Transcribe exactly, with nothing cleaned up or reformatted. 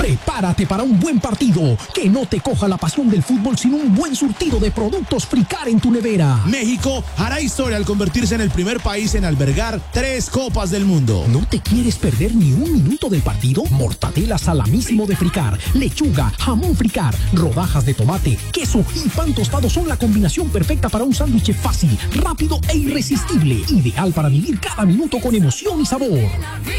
Prepárate para un buen partido. Que no te coja la pasión del fútbol sin un buen surtido de productos Fricar en tu nevera. México hará historia al convertirse en el primer país en albergar tres Copas del Mundo. ¿No te quieres perder ni un minuto del partido? Mortadela salamísimo de Fricar, lechuga, jamón Fricar, rodajas de tomate, queso y pan tostado son la combinación perfecta para un sándwich fácil, rápido e irresistible. Ideal para vivir cada minuto con emoción y sabor.